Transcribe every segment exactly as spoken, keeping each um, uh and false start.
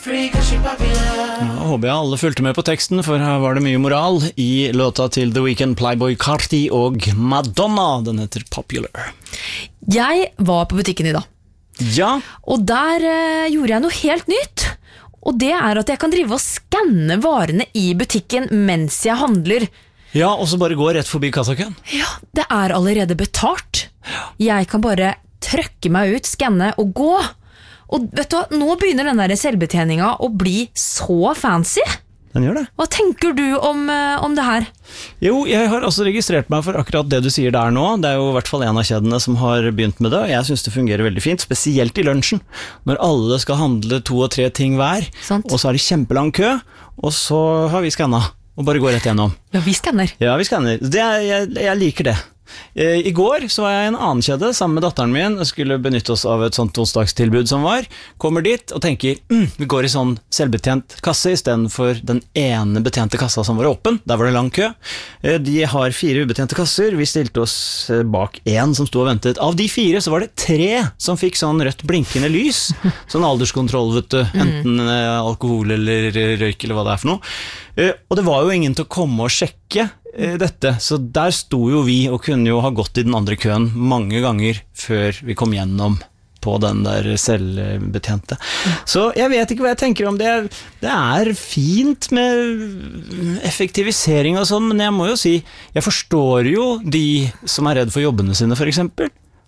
Ja, håper jeg alle fulgte med på teksten, for her var det mye moral i låta til The Weeknd, Playboy Carti og Madonna. Den heter Popular. Jeg var på butikken i dag. Ja. Og der eh, gjorde jeg noe helt nytt. Og det er at jeg kan drive og skanne varene i butikken mens jeg handler. Ja, og så bare gå rett forbi kassakøen. Ja, det er allerede betalt. Jeg kan bare trykke meg ut, skanne og gå. Og vet du hva, nå begynner den der selvbetjeninga å bli så fancy. Den gjør det. Hva tenker du om, om det her? Jo, jeg har også registrert meg for akkurat det du sier der nå. Det er jo i hvert fall en av kjedene som har begynt med det, og jeg synes det fungerer veldig fint, spesielt i lunsjen. Når alle skal handle to og tre ting hver, Sant. Og så er det kjempelang kø, og så har vi skannet, og bare går rett gjennom. Ja, vi skanner. Ja, vi skanner. Det er, jeg, jeg liker det. I går så var jeg i en annen kjede sammen med datteren min og skulle benytte oss av et sånt onsdagstilbud som var. Kommer dit og tenker, mm, vi går i sånn selvbetjent kasse i stedet for den ene betjente kassa som var åpen. Der var det lang kø. De har fire ubetjente kasser. Vi stilte oss bak en som stod og ventet. Av de fire så var det tre som fikk sånn rødt blinkende lys. Sånn alderskontroll, vet du. Enten alkohol eller røyk eller hva det er for noe. Og det var jo ingen til å komme og sjekke dette, så der sto jo vi og kunne jo ha gått i den andre køen mange ganger før vi kom gjennom på den der selvbetjente. Så jeg vet ikke hva jeg tenker om det. Det er fint med effektivisering og sånn, men jeg må jo si, jeg forstår jo de som er redd for jobbene sine, for eksempel.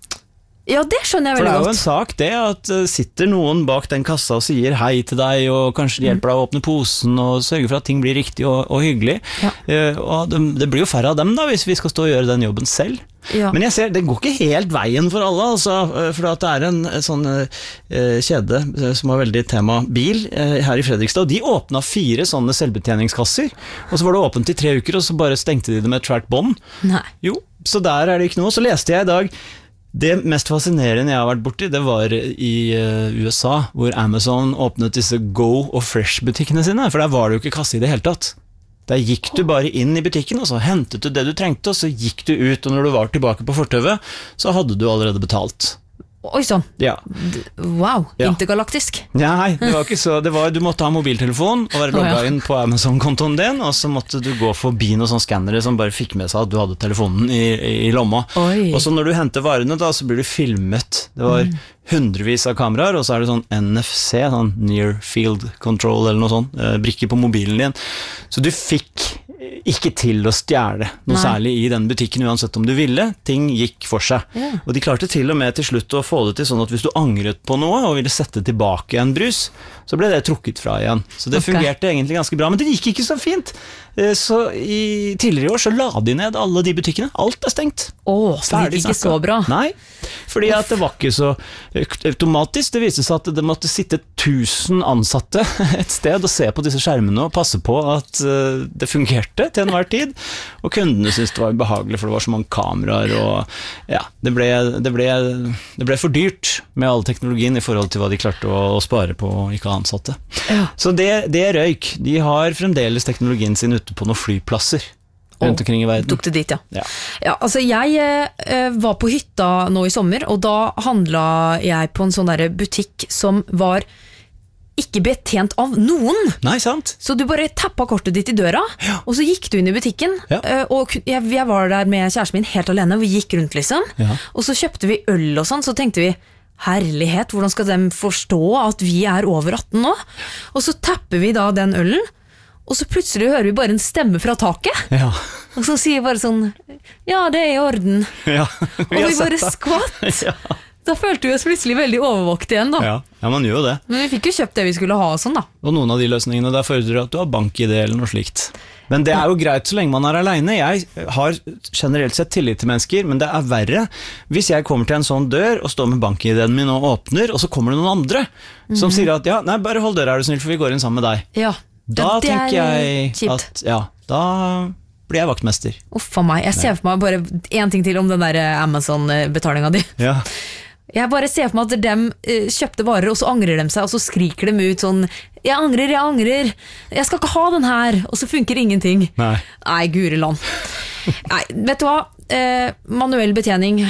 Ja, det skjønner jeg veldig godt. For det er jo en sak det at sitter noen bak den kassa og sier hei til deg, og kanskje hjelper deg å åpne posen og sørge for at ting blir riktig og, og hyggelig. Ja. Uh, og det, det blir jo færre av dem da, hvis vi skal stå og gjøre den jobben selv. Ja. Men jeg ser, det går ikke helt veien for alle, altså, for at det er en, en sånn uh, kjede som har veldig tema bil uh, her i Fredrikstad, og de åpnet fire sånne selvbetjeningskasser, og så var det åpent i tre uker, og så bare stengte de det med et svært bånd. Nei. Jo, så der er det ikke noe. Så leste jeg i dag, det mest fascinerende jeg har vært borti, det var i uh, U S A, hvor Amazon åpnet disse Go og Fresh-butikkene sine, for der var det jo ikke kasse i det hele tatt. Der gikk du bare inn i butikken, og så hentet du det du trengte, og så gikk du ut, og når du var tilbake på fortøvet, så hadde du allerede betalt. Oi sånn. Ja. Wow, ja. Intergalaktisk. Nei, det var ikke så. Det var, du måtte ha mobiltelefon og være logget oh, ja. inn på Amazon-kontoen din, og så måtte du gå forbi noen sånne skannere som bare fikk med seg at du hadde telefonen i, i lomma. Oi. Og så når du henter varene da, så blir du filmet. Det var mm. hundrevis av kameraer, og så er det sånn N F C, sånn Near Field Control eller noe sånt, brikker på mobilen din. Så du fikk ikke til å stjele noe Nei. Særlig i den butikken, uansett om du ville. Ting gikk for seg. Yeah. Og de klarte til og med til slutt å få det til sånn at hvis du angret på noe og ville sette tilbake en brus, så ble det trukket fra igjen. Så det okay. fungerte egentlig ganske bra, men det gikk ikke så fint. Så i tidligere år så la de ned alle de butikkene. Alt er stengt. Åh, så det gikk ikke så bra. Nei, fordi at det var ikke så automatisk. Det viste seg at det måtte sitte tusen ansatte et sted og se på disse skjermene og passe på at det fungerte til enhver tid. Og kundene syntes det var behagelig, for det var så mange kameraer, og ja, det ble, det ble, det ble for dyrt med all teknologien i forhold til hva de klarte å, å spare på å ikke ha ansatte. Ja. Så det, det er røyk. De har fremdeles teknologien sin ute på noen flyplasser rundt omkring i verden. Tok det dit, ja. Ja, ja altså jeg eh, var på hytta nå i sommer, og da handlet jeg på en sånn der butikk som var ikke betjent av noen. Nei, sant. Så du bare tappet kortet ditt i døra, ja. Og så gikk du inn i butikken, ja. Og jeg, jeg var der med kjæresten min helt alene, og vi gikk rundt liksom, ja. Og så kjøpte vi øl og sånn, så tenkte vi, herlighet, hvordan skal de forstå at vi er over atten nå? Og så tapper vi da den ølen, og så plutselig hører vi bare en stemme fra taket, ja. Og så sier vi bare sånn, ja, det er i orden, ja, vi og vi bare skvatt. Ja. Da følte vi oss plutselig veldig overvåkt igjen da. Ja, ja, man gjør det. Men vi fikk jo kjøpt det vi skulle ha og sånn da. Og noen av de løsningene der fordrer at du har bank-I D eller noe slikt. Men det er jo greit så lenge man er alene. Jeg har generelt sett tillit til mennesker, men det er verre hvis jeg kommer til en sånn dør og står med bank-I D-en min og åpner, og så kommer det noen andre som mm. sier at ja, nei, bare hold døra, er du snill, for vi går inn sammen med deg. Ja, da det, det tenker jeg kjipt. At ja, da blir jeg vaktmester. Uff for meg, jeg ser for meg bare en ting til om den der Amazon-betalinga di. Ja. Jeg bare ser for meg at de uh, kjøpte varer, og så angrer de seg, og så skriker de ut sånn, jeg angrer, jeg angrer, jeg skal ikke ha den her, og så funker ingenting. Nei. Nei, gure land. Nei, vet du hva? Eh, manuell betjening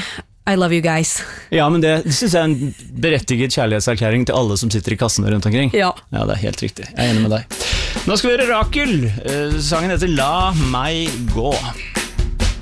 I love you guys. Ja, men det, det synes jeg er en berettiget kjærlighetserklæring til alle som sitter i kassene rundt omkring. Ja. Ja, det er helt riktig. Jeg er enig med deg. Nå skal vi høre Rakel. Sangen heter La meg gå.